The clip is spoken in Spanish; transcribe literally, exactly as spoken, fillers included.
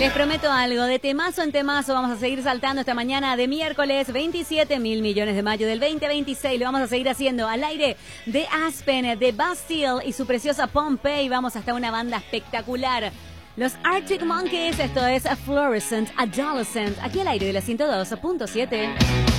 Les prometo algo, de temazo en temazo vamos a seguir saltando esta mañana de miércoles veintisiete mil millones de mayo del veinte veintiséis. Lo vamos a seguir haciendo al aire de Aspen, de Bastille y su preciosa Pompeii. Vamos hasta una banda espectacular. Los Arctic Monkeys, esto es a Fluorescent Adolescent, aquí al aire de la ciento dos punto siete.